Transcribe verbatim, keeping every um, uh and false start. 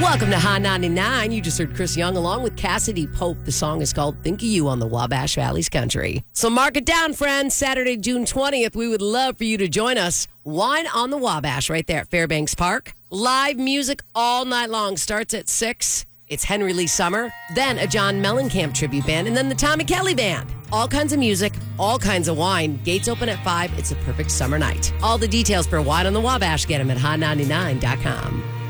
Welcome to Hot ninety-nine. You just heard Chris Young along with Cassidy Pope. The song is called Think of You on the Wabash Valley's Country. So mark it down, friends. Saturday, June twentieth, we would love for you to join us. Wine on the Wabash right there at Fairbanks Park. Live music all night long. Starts at six. It's Henry Lee Summer, then a John Mellencamp tribute band, and then the Tommy Kelly Band. All kinds of music, all kinds of wine. Gates open at five. It's a perfect summer night. All the details for Wine on the Wabash, get them at hot ninety-nine dot com.